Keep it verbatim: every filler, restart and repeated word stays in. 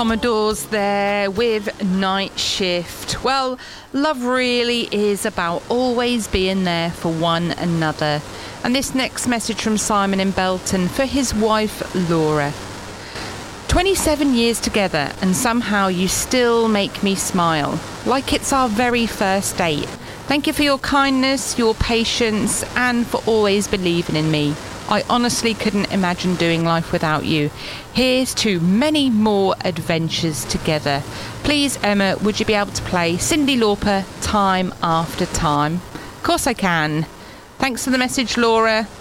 Commodores there with Night Shift. Well, love really is about always being there for one another. And this next message from Simon in Belton for his wife Laura. twenty-seven years together and somehow you still make me smile, like it's our very first date. Thank you for your kindness, your patience, and for always believing in me. I honestly couldn't imagine doing life without you. Here's to many more adventures together. Please, Emma, would you be able to play Cyndi Lauper, Time After Time? Of course I can. Thanks for the message, Laura.